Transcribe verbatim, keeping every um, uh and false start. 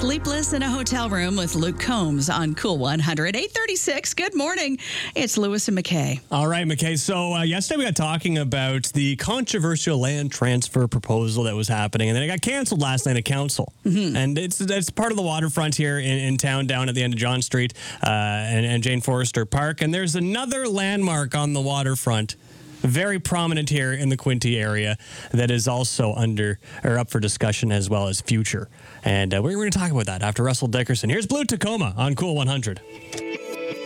Sleepless in a Hotel Room with Luke Combs on Cool one hundred. eight thirty-six, good morning. It's Lewis and McKay. All right, McKay. So uh, yesterday we got talking about the controversial land transfer proposal that was happening, and then it got canceled last night at council. Mm-hmm. And it's it's part of the waterfront here in, in town down at the end of John Street uh, and, and Jane Forrester Park. And there's another landmark on the waterfront, very prominent here in the Quinte area, that is also under or up for discussion as well as future. And uh, we're, we're going to talk about that after Russell Dickerson. Here's Blue Tacoma on Cool one hundred.